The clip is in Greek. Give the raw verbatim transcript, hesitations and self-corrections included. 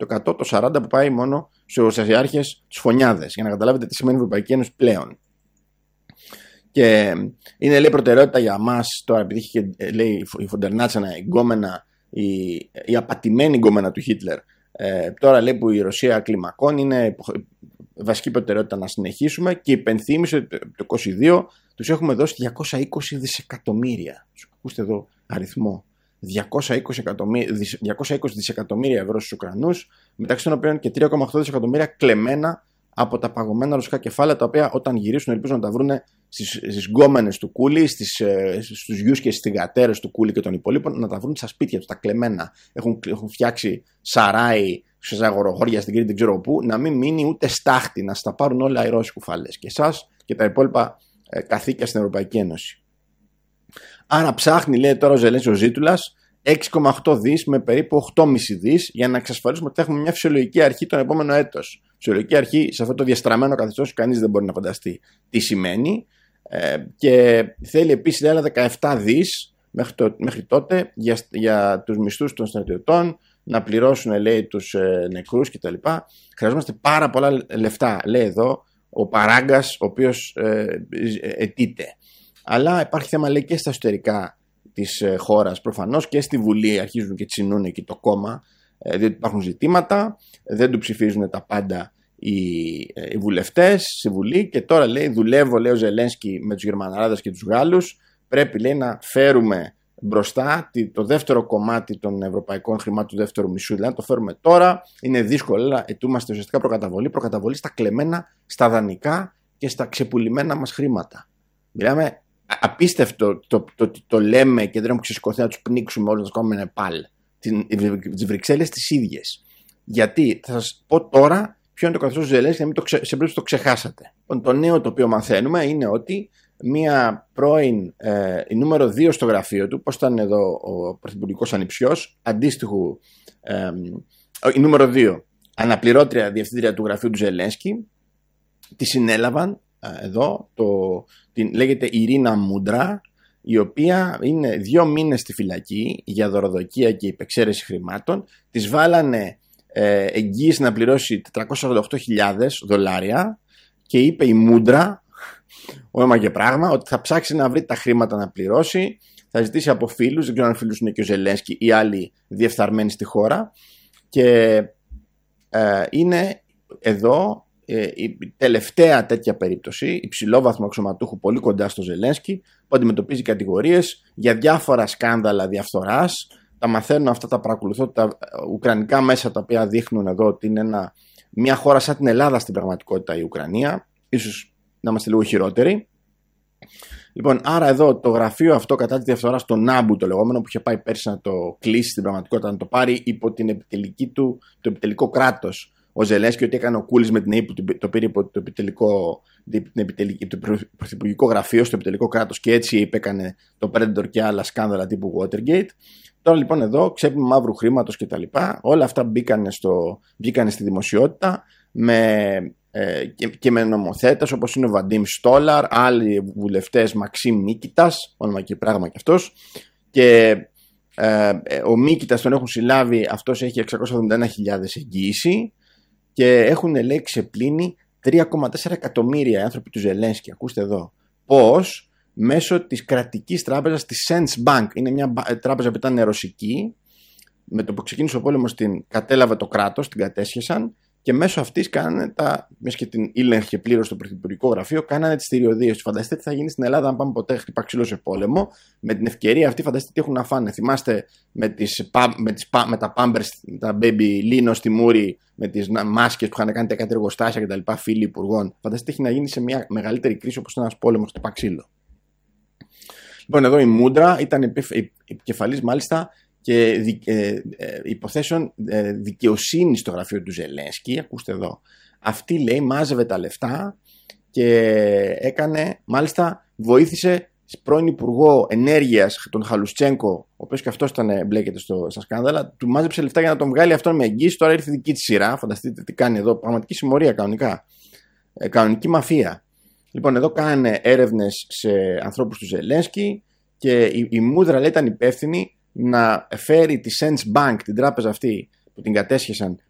το εκατό, το σαράντα που πάει μόνο στους εργοστασιάρχες, τους φωνιάδες, για να καταλάβετε τι σημαίνει Ευρωπαϊκή Ένωση πλέον. Και είναι, λέει, προτεραιότητα για μας τώρα, επειδή είχε, λέει, η Φοντέρνατσα εγκόμενα, η, η απατημένη εγκόμενα του Χίτλερ. Ε, τώρα, λέει, που η Ρωσία κλιμακώνει, είναι βασική προτεραιότητα να συνεχίσουμε, και υπενθύμισε ότι το είκοσι δύο τους έχουμε δώσει διακόσια είκοσι δισεκατομμύρια. Ακούστε εδώ αριθμό. διακόσια είκοσι δισεκατομμύρια ευρώ στους Ουκρανούς, μεταξύ των οποίων και τρία κόμμα οκτώ δισεκατομμύρια κλεμμένα από τα παγωμένα ρωσικά κεφάλαια, τα οποία όταν γυρίσουν ελπίζουν να τα βρουν στις, στις γκόμενες του Κούλι, στις, στους γιους και στις θυγατέρες του Κούλι και των υπολείπων, να τα βρουν στα σπίτια τους, τα κλεμμένα. Έχουν, έχουν φτιάξει σαράι στις αγοροχώρια στην Κρήτη, δεν ξέρω πού, να μην μείνει ούτε στάχτη, να στα πάρουν όλα οι Ρώσοι κουφάλες. Και εσάς και τα υπόλοιπα ε, καθήκια στην Ευρωπαϊκή Ένωση. Άρα ψάχνει, λέει τώρα ο Ζελένσκι, ο Ζήτουλας, έξι κόμμα οκτώ δις με περίπου οκτώ κόμμα πέντε δις για να εξασφαλίσουμε ότι θα έχουμε μια φυσιολογική αρχή τον επόμενο έτος. Φυσιολογική αρχή σε αυτό το διαστραμμένο καθεστώς κανείς δεν μπορεί να φανταστεί τι σημαίνει. Ε, και θέλει επίσης, λέει, άλλα δεκαεπτά δις μέχρι, το, μέχρι τότε για, για τους μισθούς των στρατιωτών, να πληρώσουν, λέει, τους ε, νεκρούς κτλ. Χρειαζόμαστε πάρα πολλά λεφτά, λέει εδώ ο Παράγκας, ο οποίος ε, αιτείται. Αλλά υπάρχει θέμα, λέει, και στα εσωτερικά της χώρας προφανώς, και στη Βουλή αρχίζουν και τσινούν εκεί το κόμμα, διότι υπάρχουν ζητήματα, δεν του ψηφίζουν τα πάντα οι, οι βουλευτές στη Βουλή, και τώρα, λέει, δουλεύω, λέει ο Ζελένσκι, με τους Γερμαναράδες και τους Γάλλους, πρέπει, λέει, να φέρουμε μπροστά το δεύτερο κομμάτι των ευρωπαϊκών χρημάτων του δεύτερου μισού, δηλαδή να το φέρουμε τώρα, είναι δύσκολο, αλλά ετούμαστε ουσιαστικά προκαταβολή, προκαταβολή στα κλεμμένα, στα δανεικά και στα ξεπουλημένα μας χρήματα. Μιλάμε απίστευτο το, το, το, το, το λέμε και δεν έχουμε ξεσηκωθεί να τους πνίξουμε όλους, να τους κάνουμε Νεπάλ. Τις Βρυξέλλες τις ίδιες. Γιατί θα σας πω τώρα ποιο είναι το καθεστώς του Ζελένσκι, να μην το ξε, σε περίπτωση το ξεχάσατε. Το νέο το οποίο μαθαίνουμε είναι ότι μία πρώην, ε, η νούμερο δύο στο γραφείο του, πώς ήταν εδώ ο πρωθυπουργικός ανιψιός, αντίστοιχου, ε, η νούμερο δύο, αναπληρώτρια διευθύντρια του γραφείου του Ζελένσκι, τη συνέλαβαν εδώ, το, την, λέγεται Ιρίνα Μούντρα, η οποία είναι δύο μήνες στη φυλακή για δωροδοκία και υπεξαίρεση χρημάτων. Της βάλανε ε, εγγύηση να πληρώσει τετρακόσιες σαράντα οκτώ χιλιάδες δολάρια και είπε η Μούντρα, όνομα και πράγμα, ότι θα ψάξει να βρει τα χρήματα να πληρώσει, θα ζητήσει από φίλους, δεν ξέρω αν φίλους είναι και ο Ζελένσκι ή άλλοι διεφθαρμένοι στη χώρα, και ε, είναι εδώ η τελευταία τέτοια περίπτωση υψηλόβαθμου αξιωματούχου πολύ κοντά στο Ζελένσκι, που αντιμετωπίζει κατηγορίες για διάφορα σκάνδαλα διαφθοράς. Τα μαθαίνω αυτά, τα παρακολουθώ, τα ουκρανικά μέσα, τα οποία δείχνουν εδώ ότι είναι ένα, μια χώρα σαν την Ελλάδα στην πραγματικότητα η Ουκρανία, ίσως να είμαστε λίγο χειρότεροι. Λοιπόν, άρα εδώ το γραφείο αυτό κατά τη διαφθορά στο Νάμπου, το λεγόμενο, που είχε πάει πέρσι να το κλείσει στην πραγματικότητα, να το πάρει υπό την επιτελική του, το επιτελικό κράτος ο Ζελένσκι, ότι έκανε ο Κούλης με την ΑΕΠ που το πήρε υπό το επιτελικό, την επιτελική, το πρωθυπουργικό γραφείο στο επιτελικό κράτος, και έτσι η ΑΕΠ έκανε το Predator και άλλα σκάνδαλα τύπου Watergate. Τώρα λοιπόν εδώ ξέπλυμα μαύρου χρήματος κτλ. Όλα αυτά μπήκανε, στο, μπήκανε στη δημοσιότητα με, ε, και, και με νομοθέτες όπως είναι ο Βαντίμ Στόλαρ, άλλοι βουλευτές, Μαξίμ Μίκητας, όνομα και πράγμα κι αυτός, και ε, ο Μίκητας τον έχουν συλλάβει, αυτός έχει εξακόσιες εβδομήντα ένα χιλιάδες εγγύηση. Και έχουν, λέει, ξεπλύνει τρία κόμμα τέσσερα εκατομμύρια οι άνθρωποι του Ζελένσκι. Ακούστε εδώ. Πώς? Μέσω της κρατικής τράπεζας της Sense Bank. Είναι μια τράπεζα που ήταν ρωσική. Με το που ξεκίνησε ο πόλεμος την κατέλαβε το κράτος, την κατέσχεσαν. Και μέσω αυτής κάνανε τα. Μέσα και την ήλεγχε πλήρως στο πρωθυπουργικό γραφείο, κάνανε τις θηριωδίες. Φανταστείτε τι θα γίνει στην Ελλάδα αν πάμε ποτέ χτυπά ξύλο σε πόλεμο. Με την ευκαιρία αυτή, φανταστείτε τι έχουν να φάνε. Θυμάστε με, τις, με, τις, με τα Pampers, τα Baby Lino στη Μούρη, με τις μάσκες που είχαν κάνει τα κάτι εργοστάσια κτλ. Φίλοι υπουργών. Φανταστείτε τι έχει να γίνει σε μια μεγαλύτερη κρίση όπως ένα πόλεμο χτυπά ξύλο. Λοιπόν, εδώ η Μούντρα ήταν επικεφαλής μάλιστα και ε, ε, υποθέσεων ε, δικαιοσύνη στο γραφείο του Ζελένσκι. Ακούστε εδώ. Αυτή, λέει, μάζευε τα λεφτά και έκανε, μάλιστα βοήθησε πρώην Υπουργό Ενέργειας, τον Χαλουστσένκο, ο οποίος και αυτός ήταν μπλέκεται στο, στα σκάνδαλα, του μάζεψε λεφτά για να τον βγάλει αυτόν με εγγύηση. Τώρα ήρθε η δική της σειρά. Φανταστείτε τι κάνει εδώ. Πραγματική συμμορία κανονικά. Ε, κανονική μαφία. Λοιπόν, εδώ κάνανε έρευνες σε ανθρώπους του Ζελένσκι και η, η Μούδρα, λέει, ήταν υπεύθυνη να φέρει τη Sense Bank, την τράπεζα αυτή που την κατέσχεσαν,